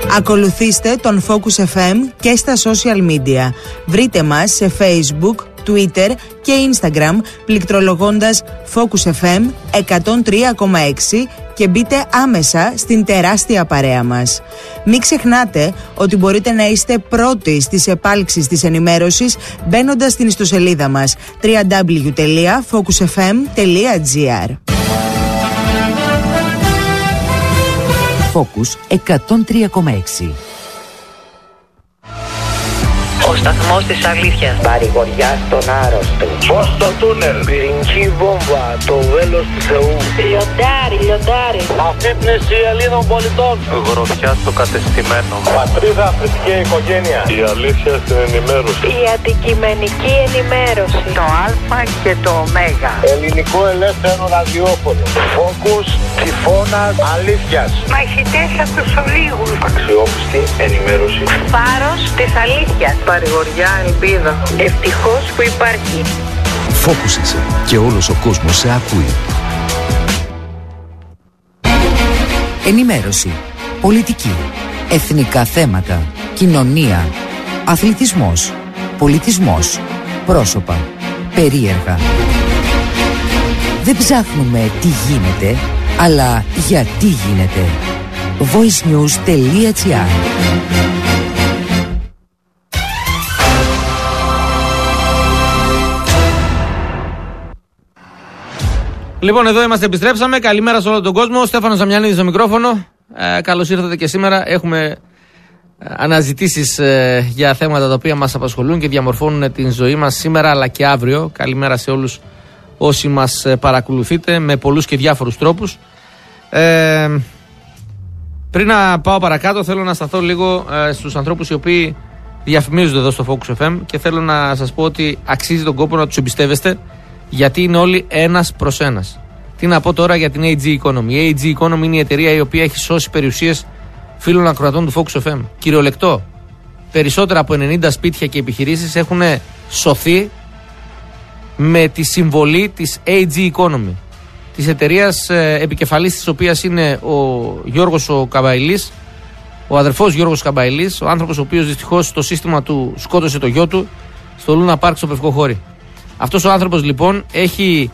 Ακολουθήστε τον Focus FM και στα social media. Βρείτε μας σε Facebook, Twitter και Instagram πληκτρολογώντας Focus FM 103,6 και μπείτε άμεσα στην τεράστια παρέα μας. Μην ξεχνάτε ότι μπορείτε να είστε πρώτοι στις επάλξεις της ενημέρωσης μπαίνοντας στην ιστοσελίδα μας www.focusfm.gr. Focus 103,6. Ο σταθμός της αλήθειας. Παρηγοριά στον άρρωστο. Φως στο τούνελ. Πυρηνική βόμβα. Το βέλος του Θεού. Λιοντάρι. Αφύπνιση Ελλήνων πολιτών. Γροθιά στο κατεστημένο. Πατρίδα, θρησκεία, οικογένεια. Η αλήθεια στην ενημέρωση. Η αντικειμενική ενημέρωση. Το Α και το Ω. Ελληνικό ελεύθερο ραδιόφωνο. Focus, τυφώνας, αλήθειας. Μαχητές από τους ολίγους. Αξιόπιστη ενημέρωση. Φάρος της αλήθειας. Παρηγοριά, ελπίδα. Ευτυχώς που υπάρχει. Focus είσαι και όλος ο κόσμος σε ακούει. Ενημέρωση, πολιτική, εθνικά θέματα, κοινωνία, αθλητισμός, πολιτισμός, πρόσωπα, περίεργα. Δεν ψάχνουμε τι γίνεται, αλλά γιατί γίνεται. voicenews.gr. Λοιπόν, εδώ είμαστε, επιστρέψαμε. Καλημέρα σε όλο τον κόσμο. Στέφανος Ζαμιανίδης στο μικρόφωνο. Καλώς ήρθατε και σήμερα. Έχουμε αναζητήσεις για θέματα τα οποία μας απασχολούν και διαμορφώνουν την ζωή μας σήμερα αλλά και αύριο. Καλημέρα σε όλους όσοι μας παρακολουθείτε με πολλούς και διάφορους τρόπους. Πριν να πάω παρακάτω, θέλω να σταθώ λίγο στους ανθρώπους οι οποίοι διαφημίζονται εδώ στο Focus FM και θέλω να σας πω ότι αξίζει τον κόπο να τους εμπιστεύεστε, γιατί είναι όλοι ένας προς ένας. Τι να πω τώρα για την AG Economy. Η AG Economy είναι η εταιρεία η οποία έχει σώσει περιουσίες φίλων ακροατών του Focus FM. Κυριολεκτό. Περισσότερα από 90 σπίτια και επιχειρήσεις έχουν σωθεί με τη συμβολή της AG Economy. Της εταιρείας επικεφαλής της οποίας είναι ο Γιώργος ο Καμπαϊλής, ο αδερφός Γιώργος Καμπαϊλής, ο άνθρωπος ο οποίος δυστυχώς το σύστημα του σκότωσε το γιο του στο Λούνα Πάρκ στο Πευκοχώρι. Αυτός ο άνθρωπος λοιπόν έχει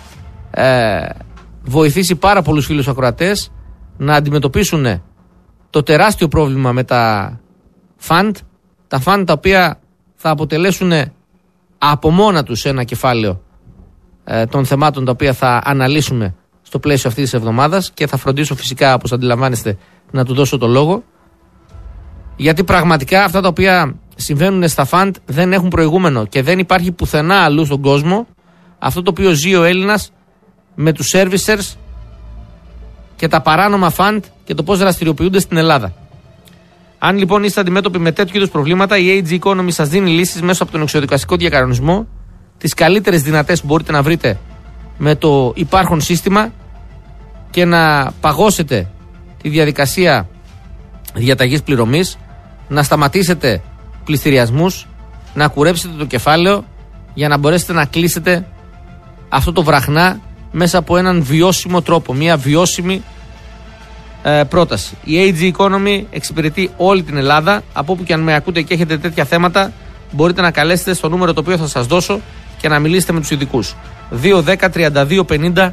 βοηθήσει πάρα πολλούς φίλους ακροατές να αντιμετωπίσουν το τεράστιο πρόβλημα με τα φαντ, τα φαντ τα οποία θα αποτελέσουν από μόνα τους ένα κεφάλαιο των θεμάτων τα οποία θα αναλύσουμε στο πλαίσιο αυτής της εβδομάδας και θα φροντίσω φυσικά, όπως αντιλαμβάνεστε, να του δώσω το λόγο, γιατί πραγματικά αυτά τα οποία συμβαίνουν στα φαντ δεν έχουν προηγούμενο και δεν υπάρχει πουθενά αλλού στον κόσμο αυτό το οποίο ζει ο Έλληνας με τους servicers και τα παράνομα φαντ και το πώς δραστηριοποιούνται στην Ελλάδα. Αν λοιπόν είστε αντιμέτωποι με τέτοιου είδους προβλήματα, η AG Economy σας δίνει λύσεις μέσω από τον εξοδικαστικό διακανονισμό, τις καλύτερες δυνατές που μπορείτε να βρείτε με το υπάρχον σύστημα και να παγώσετε τη διαδικασία διαταγής πληρωμής, να σταματήσετε πληστηριασμούς, να κουρέψετε το κεφάλαιο για να μπορέσετε να κλείσετε αυτό το βραχνά μέσα από έναν βιώσιμο τρόπο, μια βιώσιμη πρόταση. Η AG Economy εξυπηρετεί όλη την Ελλάδα. Από όπου και αν με ακούτε και έχετε τέτοια θέματα, μπορείτε να καλέσετε στο νούμερο το οποίο θα σας δώσω και να μιλήσετε με τους ειδικούς. 210-32-50-652.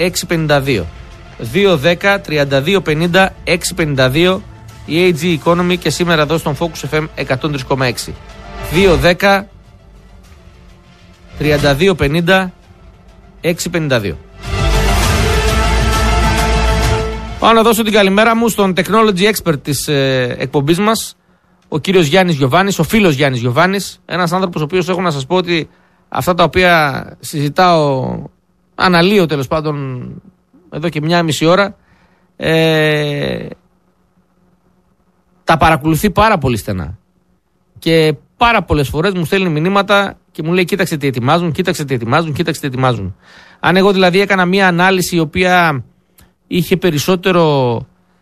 210-32-50-652. Η AG Economy και σήμερα εδώ στον Focus FM 103,6. 210-32-50-652. Πάω να δώσω την καλημέρα μου στον technology expert της εκπομπής μας, ο κύριος Γιάννης Γιωβάνης, ο φίλος Γιάννης Γιωβάνης, ένας άνθρωπος ο οποίος έχω να σας πω ότι αυτά τα οποία συζητάω, αναλύω τέλος πάντων εδώ και 1,5 ώρα, τα παρακολουθεί πάρα πολύ στενά και πάρα πολλές φορές μου στέλνει μηνύματα και μου λέει κοίταξε τι ετοιμάζουν, κοίταξε τι ετοιμάζουν, κοίταξε τι ετοιμάζουν. Αν εγώ δηλαδή έκανα μια ανάλυση η οποία είχε περισσότερο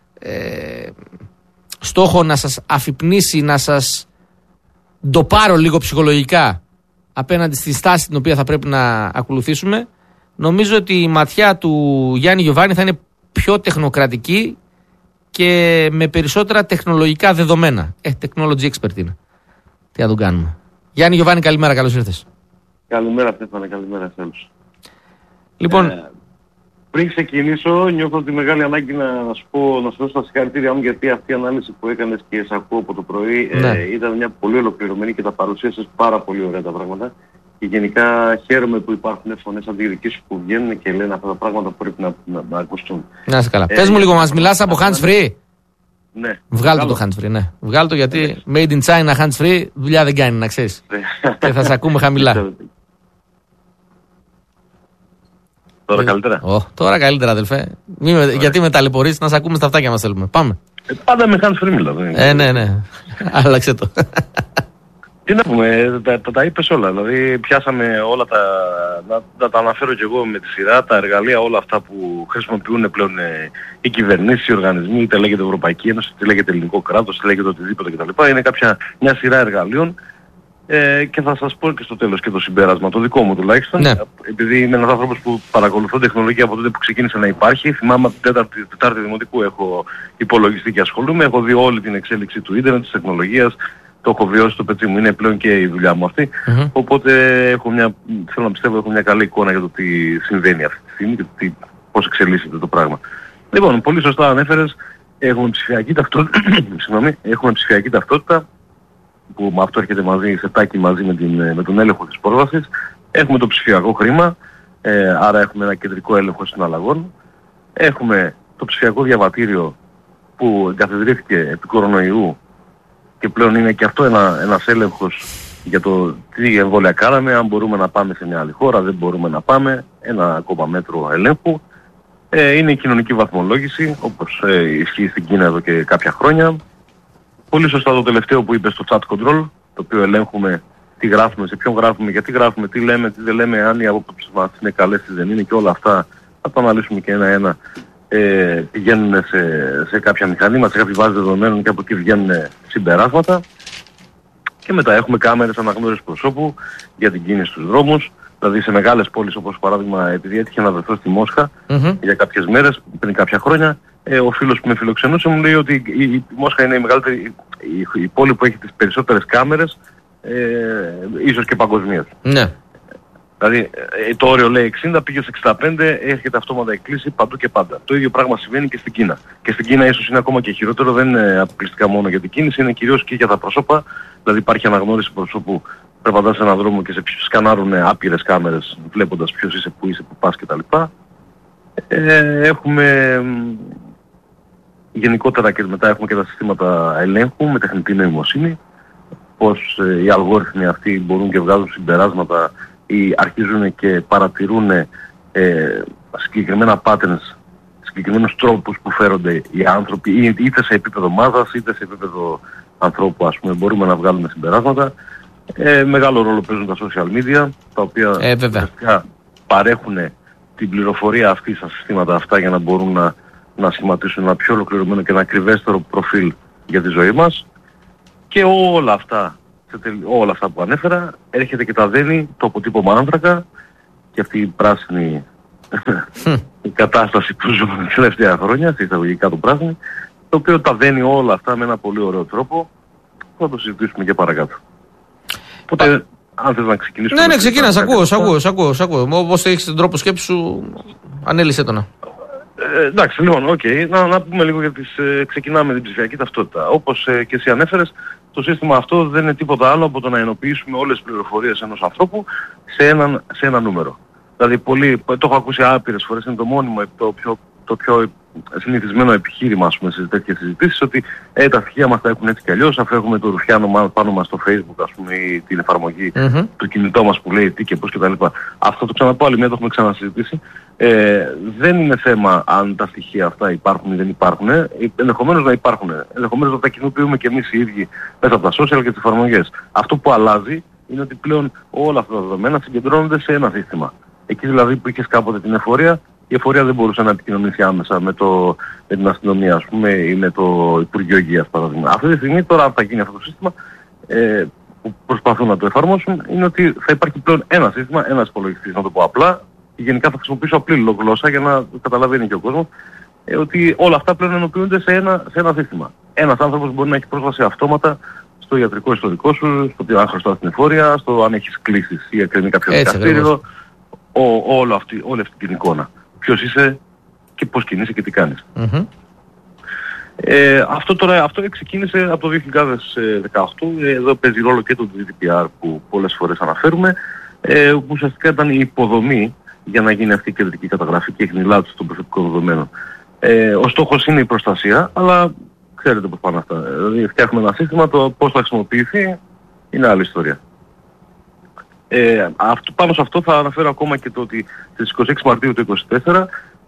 στόχο να σας αφυπνίσει, να σας ντοπάρω λίγο ψυχολογικά απέναντι στη στάση την οποία θα πρέπει να ακολουθήσουμε, νομίζω ότι η ματιά του Γιάννη Γιωβάνη θα είναι πιο τεχνοκρατική και με περισσότερα τεχνολογικά δεδομένα. Technology expert είναι. Τι να τον κάνουμε. Γιάννη Γιωβάνη, καλημέρα, καλώς ήρθες. Καλημέρα, Στέφανε, καλημέρα σε όλους. Λοιπόν, πριν ξεκινήσω, νιώθω τη μεγάλη ανάγκη να σου δώσω τα συγχαρητήριά μου, γιατί αυτή η ανάλυση που έκανες και σε ακούω από το πρωί ήταν μια πολύ ολοκληρωμένη και τα παρουσίασες πάρα πολύ ωραία τα πράγματα. Και γενικά χαίρομαι που υπάρχουν φωνές σαν τη δική σου που βγαίνουν και λένε αυτά τα πράγματα που πρέπει να ακουστούν. να είσαι καλά. Πες μου λίγο, μας μιλάς από hands free. Ναι. Βγάλ' το hands free, ναι. Βγάλ' το, γιατί made in China hands free δουλειά δεν κάνει, να ξέρεις. Και θα σε ακούμε χαμηλά. Τώρα καλύτερα. Τώρα καλύτερα, αδελφέ. Γιατί με ταλαιπωρείς, να σε ακούμε στα αυτάκια μας θέλουμε. Πάμε. Πάντα με hands free μιλάω. Ναι. Άλλαξε το. Τι να πούμε, τα είπες όλα. Δηλαδή πιάσαμε όλα να τα αναφέρω κι εγώ με τη σειρά, τα εργαλεία όλα αυτά που χρησιμοποιούν πλέον οι κυβερνήσεις, οι οργανισμοί, είτε λέγεται Ευρωπαϊκή Ένωση, είτε λέγεται Ελληνικό κράτος, είτε λέγεται οτιδήποτε κτλ. Είναι μια σειρά εργαλείων και θα σας πω και στο τέλος και το συμπέρασμα, το δικό μου τουλάχιστον. Ναι. Επειδή είμαι ένας άνθρωπος που παρακολουθώ τεχνολογία από τότε που ξεκίνησε να υπάρχει. Θυμάμαι από την Τετάρτη Δημοτικού έχω υπολογιστή και ασχολούμαι. Έχω δει όλη την εξέλιξη του ίντερνετ, της τεχνολογίας. Το έχω βιώσει στο πετσί μου, είναι πλέον και η δουλειά μου αυτή. Οπότε θέλω να πιστεύω έχω μια καλή εικόνα για το τι συμβαίνει αυτή τη στιγμή και πώς εξελίσσεται το πράγμα. Λοιπόν, πολύ σωστά ανέφερες, έχουμε ψηφιακή ταυτότητα, που με αυτό έρχεται μαζί, σε τάκι μαζί με τον έλεγχο της πρόσβασης. Έχουμε το ψηφιακό χρήμα, άρα έχουμε ένα κεντρικό έλεγχο συναλλαγών. Έχουμε το ψηφιακό διαβατήριο που εγκαθιδρύθηκε επί κορονοϊού και πλέον είναι και αυτό ένας έλεγχος για το τι εμβόλια κάναμε, αν μπορούμε να πάμε σε μια άλλη χώρα, δεν μπορούμε να πάμε, ένα ακόμα μέτρο ελέγχου. Είναι η κοινωνική βαθμολόγηση, όπως ισχύει στην Κίνα εδώ και κάποια χρόνια. Πολύ σωστά το τελευταίο που είπες, το chat control, το οποίο ελέγχουμε τι γράφουμε, σε ποιον γράφουμε, γιατί γράφουμε, τι λέμε, τι δεν λέμε, αν οι απόψεις μας είναι καλές, τι δεν είναι και όλα αυτά. Θα το αναλύσουμε και ένα-ένα. Πηγαίνουν σε κάποια μηχανήματα, σε κάποια βάση δεδομένων και από εκεί βγαίνουν συμπεράσματα. Και μετά έχουμε κάμερες αναγνώρισης προσώπου για την κίνηση στους δρόμους. Δηλαδή σε μεγάλες πόλεις, όπως παράδειγμα, επειδή έτυχε να βρεθώ στη Μόσχα για κάποιες μέρες, πριν κάποια χρόνια, ο φίλος που με φιλοξενούσε μου λέει ότι η Μόσχα είναι η μεγαλύτερη, η πόλη που έχει τις περισσότερες κάμερες, ίσως και παγκοσμίως. Ναι. Δηλαδή το όριο λέει 60, πήγε σε 65, έρχεται αυτόματα η κλίση παντού και πάντα. Το ίδιο πράγμα συμβαίνει και στην Κίνα. Και στην Κίνα ίσως είναι ακόμα και χειρότερο, δεν είναι αποκλειστικά μόνο για την κίνηση, είναι κυρίως και για τα πρόσωπα. Δηλαδή υπάρχει αναγνώριση προσώπου, περπατάς σε έναν δρόμο και σε σκανάρουν άπειρες κάμερες βλέποντας ποιος είσαι, που είσαι, που πας κτλ. Έχουμε γενικότερα και μετά έχουμε και τα συστήματα ελέγχου με τεχνητή νοημοσύνη. Πώς οι αλγόριθμοι αυτοί μπορούν και βγάζουν συμπεράσματα ή αρχίζουν και παρατηρούν συγκεκριμένα patterns, συγκεκριμένους τρόπους που φέρονται οι άνθρωποι, είτε σε επίπεδο ομάδας είτε σε επίπεδο ανθρώπου, ας πούμε, μπορούμε να βγάλουμε συμπεράσματα. Μεγάλο ρόλο παίζουν τα social media, τα οποία παρέχουν την πληροφορία αυτή στα συστήματα αυτά για να μπορούν να σχηματίσουν ένα πιο ολοκληρωμένο και ένα ακριβέστερο προφίλ για τη ζωή μας. Και όλα αυτά που ανέφερα, έρχεται και τα δένει το αποτύπωμα άνθρακα και αυτή η πράσινη η κατάσταση που ζούμε τα τελευταία χρόνια, στη εισαγωγικά το πράσινο, το οποίο τα δένει όλα αυτά με ένα πολύ ωραίο τρόπο, που θα το συζητήσουμε και παρακάτω. Οπότε, αν θες να ξεκινήσουμε... Ναι, ξεκινάς, ακούω. Όπως έχεις τον τρόπο σκέψης σου, ανέλησέ το να. Εντάξει, λοιπόν, να πούμε λίγο για ξεκινάμε με την ψηφιακή ταυτότητα. Όπως και εσύ ανέφερες, το σύστημα αυτό δεν είναι τίποτα άλλο από το να ενοποιήσουμε όλες τις πληροφορίες ενός ανθρώπου σε ένα νούμερο. Δηλαδή, το έχω ακούσει άπειρες φορές, είναι το μόνιμο, το πιο συνηθισμένο επιχείρημα, ας πούμε, σε τέτοιες συζητήσεις, ότι τα στοιχεία μας τα έχουν έτσι κι αλλιώς, αφού έχουμε το ρουφιάνο πάνω μας στο Facebook, ας πούμε, ή την εφαρμογή του κινητό μας που λέει τι και πώς κτλ. Αυτό το ξαναπώ άλλη μία, το έχουμε ξανασυζητήσει. Δεν είναι θέμα αν τα στοιχεία αυτά υπάρχουν ή δεν υπάρχουν. Ενδεχομένως να υπάρχουν. Ενδεχομένως να τα κοινοποιούμε και εμείς οι ίδιοι μέσα από τα social και τις εφαρμογές. Αυτό που αλλάζει είναι ότι πλέον όλα αυτά τα δεδομένα συγκεντρώνονται σε ένα σύστημα. Εκεί δηλαδή που είχες κάποτε την εφορία, η εφορία δεν μπορούσε να επικοινωνήσει άμεσα με την αστυνομία, ας πούμε, ή με το Υπουργείο Υγείας, παραδείγμα. Αυτή τη στιγμή τώρα θα γίνει αυτό το σύστημα, που προσπαθούν να το εφαρμόσουν, είναι ότι θα υπάρχει πλέον ένα σύστημα, ένας υπολογιστής, να το πω απλά, και γενικά θα χρησιμοποιήσω απλή γλώσσα για να καταλαβαίνει και ο κόσμος, ότι όλα αυτά πλέον ενοποιούνται σε ένα σύστημα. Ένας άνθρωπος μπορεί να έχει πρόσβαση αυτόματα στο ιατρικό ιστορικό σου, στο αν χρωστάς την εφορία, στο αν έχεις κλήσεις ή εκκρεμεί κάποιο δικαστήριο, όλη αυτή την εικόνα. Ποιος είσαι και πώς κινείσαι και τι κάνεις. Αυτό ξεκίνησε από το 2018, εδώ παίζει ρόλο και το GDPR που πολλές φορές αναφέρουμε, που ουσιαστικά ήταν η υποδομή για να γίνει αυτή η κεντρική καταγραφή και εχνηλάτηση των προσωπικών δεδομένων. Ο στόχος είναι η προστασία, αλλά ξέρετε πώς πάνε αυτά. Δηλαδή φτιάχνουμε ένα σύστημα, το πώς θα χρησιμοποιηθεί είναι άλλη ιστορία. Πάνω σε αυτό θα αναφέρω ακόμα και το ότι στις 26 Μαρτίου του 2024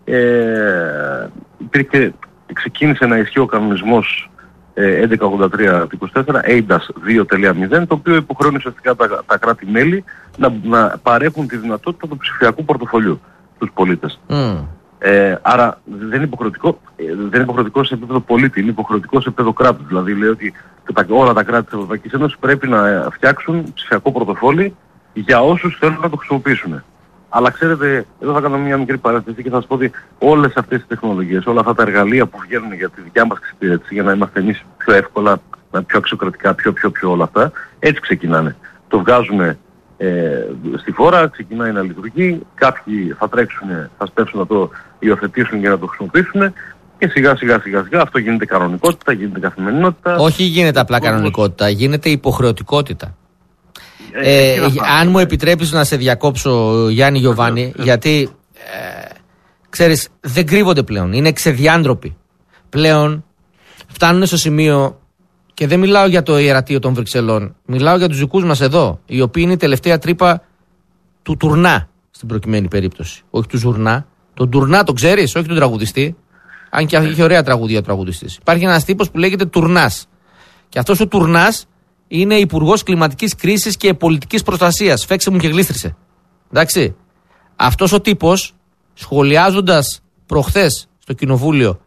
ξεκίνησε να ισχύει ο κανονισμός 1183 του 24, EIDAS 2.0, το οποίο υποχρεώνει ουσιαστικά τα κράτη-μέλη να παρέχουν τη δυνατότητα του ψηφιακού πορτοφολιού στους πολίτες. Άρα δεν είναι υποχρεωτικό σε επίπεδο πολίτη, είναι υποχρεωτικό σε επίπεδο κράτους. Δηλαδή λέει ότι όλα τα κράτη της Ευρωπαϊκής Ένωσης πρέπει να φτιάξουν ψηφιακό πορτοφόλι για όσους θέλουν να το χρησιμοποιήσουν. Αλλά ξέρετε, εδώ θα κάνω μια μικρή παρένθεση και θα σας πω ότι όλες αυτές τις τεχνολογίες, όλα αυτά τα εργαλεία που βγαίνουν για τη δικιά μας εξυπηρέτηση, για να είμαστε εμείς πιο εύκολα, πιο αξιοκρατικά, πιο όλα αυτά, έτσι ξεκινάνε. Το βγάζουμε στη φόρα, ξεκινάει να λειτουργεί, κάποιοι θα τρέξουν, θα σπεύσουν να το υιοθετήσουν για να το χρησιμοποιήσουν και σιγά σιγά αυτό γίνεται κανονικότητα, γίνεται καθημερινότητα. Όχι γίνεται απλά κανονικότητα, γίνεται υποχρεωτικότητα. Αν μου επιτρέπεις να σε διακόψω, Γιάννη Γιωβάνη, γιατί ξέρεις, δεν κρύβονται πλέον, είναι ξεδιάντροποι. Πλέον φτάνουν στο σημείο, και δεν μιλάω για το ιερατείο των Βρυξελών, μιλάω για τους δικούς μας εδώ, οι οποίοι είναι η τελευταία τρύπα του Τουρνά στην προκειμένη περίπτωση. Όχι του Ζουρνά. Τον Τουρνά τον ξέρεις, όχι τον τραγουδιστή. Αν και είχε ωραία τραγουδία ο τραγουδιστής. Υπάρχει ένας τύπος που λέγεται Τουρνάς. Και αυτός ο Τουρνάς είναι υπουργός κλιματικής κρίσης και πολιτικής προστασίας. Φέξε μου και γλίστρισε. Εντάξει. Αυτός ο τύπος, σχολιάζοντας προχθές στο κοινοβούλιο